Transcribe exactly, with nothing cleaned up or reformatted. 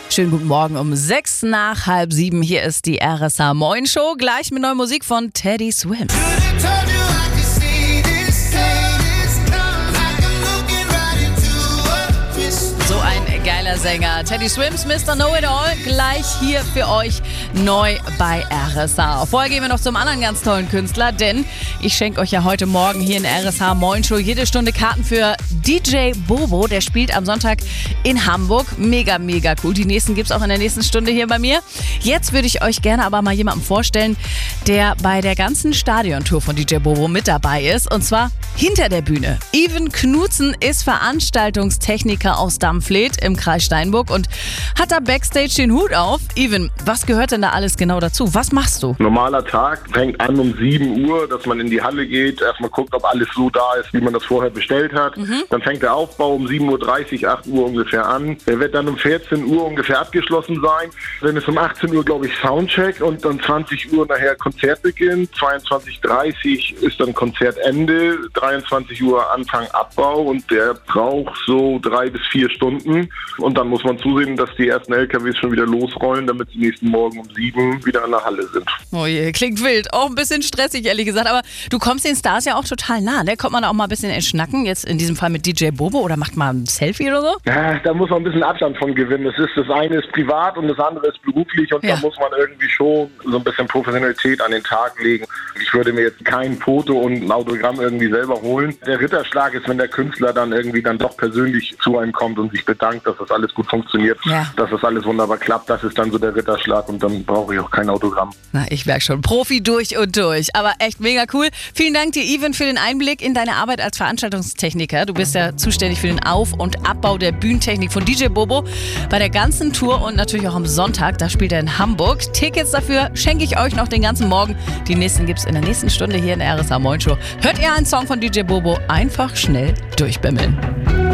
Schönen guten Morgen um sechs nach halb sieben. Hier ist die R S H Moin Show. Gleich mit neuer Musik von Teddy Swims. So ein geiler Sänger. Teddy Swims, Mister Know-It-All. Gleich hier für euch neu bei R S H. Vorher gehen wir noch zum anderen ganz tollen Künstler, denn ich schenke euch ja heute Morgen hier in R S H Moin Show jede Stunde Karten für D J Bobo. Der spielt am Sonntag in Hamburg. Mega, mega cool. Die nächsten gibt's auch in der nächsten Stunde hier bei mir. Jetzt würde ich euch gerne aber mal jemanden vorstellen, der bei der ganzen Stadiontour von D J Bobo mit dabei ist. Und zwar hinter der Bühne. Even Knudsen ist Veranstaltungstechniker aus Dammfleet im Kreis Steinburg und hat da Backstage den Hut auf. Even, was gehört denn da alles genau dazu? Was machst du? Normaler Tag fängt an um sieben Uhr, dass man in die Halle geht, erstmal guckt, ob alles so da ist, wie man das vorher bestellt hat. Mhm. Dann fängt der Aufbau um sieben Uhr dreißig, acht Uhr ungefähr an. Der wird dann um vierzehn Uhr ungefähr abgeschlossen sein. Dann ist um achtzehn Uhr, glaube ich, Soundcheck und dann zwanzig Uhr nachher Konzertbeginn. zweiundzwanzig Uhr dreißig ist dann Konzertende. dreiundzwanzig Uhr Anfang Abbau und der braucht so drei bis vier Stunden. Und dann muss man zusehen, dass die ersten L K Ws schon wieder losrollen, damit sie nächsten Morgen um sieben wieder in der Halle sind. Oh je, klingt wild. Auch ein bisschen stressig, ehrlich gesagt. Aber du kommst den Stars ja auch total nah. Ne? Kommt man da auch mal ein bisschen ins Schnacken, jetzt in diesem Fall mit D J Bobo, oder macht man ein Selfie oder so? Ja, da muss man ein bisschen Abstand von gewinnen. Das ist, das eine ist privat und das andere ist beruflich und ja. Da muss man irgendwie schon so ein bisschen Professionalität an den Tag legen. Ich würde mir jetzt kein Foto und ein Autogramm irgendwie selber holen. Der Ritterschlag ist, wenn der Künstler dann irgendwie dann doch persönlich zu einem kommt und sich bedankt, dass das alles gut funktioniert, ja. Dass das alles wunderbar klappt. Das ist dann so der Ritterschlag und dann brauche ich auch kein Autogramm. Na, ich merke schon, Profi durch und durch. Aber echt mega cool. Vielen Dank dir, Even, für den Einblick in deine Arbeit als Veranstaltungstechniker. Du bist ja zuständig für den Auf- und Abbau der Bühnentechnik von D J Bobo bei der ganzen Tour und natürlich auch am Sonntag. Da spielt er in Hamburg. Tickets dafür schenke ich euch noch den ganzen Morgen. Die nächsten gibt es in der nächsten Stunde hier in der R S H Moin Show. Hört ihr einen Song von D J Bobo? Einfach schnell durchbimmeln.